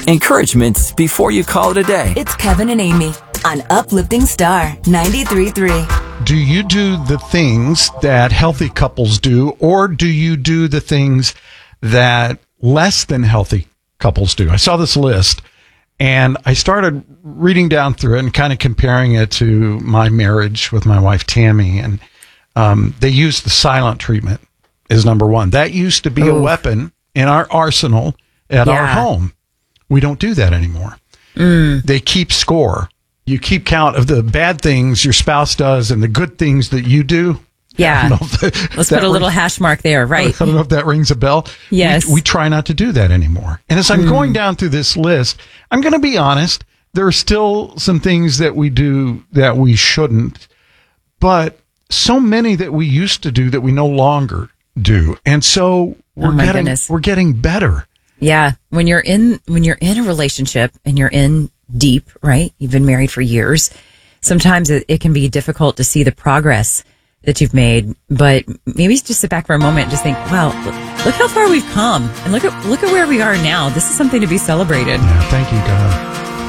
Encouragement before you call it a day. It's Kevin and Amy on Uplifting Star 93.3. Do you do the things that healthy couples do, or do you do the things that less than healthy couples do? I saw this list, and I started reading down through it and kind of comparing it to my marriage with my wife, Tammy. And they use the silent treatment as number one. That used to be a weapon in our arsenal at our home. We don't do that anymore. They keep score. You keep count of the bad things your spouse does and the good things that you do. Yeah. Let's put a little hash mark there, right? I don't know if that rings a bell. Yes. We try not to do that anymore. And as I'm going down through this list, I'm going to be honest, there are still some things that we do that we shouldn't, but so many that we used to do that we no longer do. And so we're getting better. Yeah. When you're in a relationship and you're in deep, right? You've been married for years. Sometimes it can be difficult to see the progress that you've made, but maybe just sit back for a moment and just think, wow, look how far we've come, and look at where we are now. This is something to be celebrated. Yeah, thank you, God.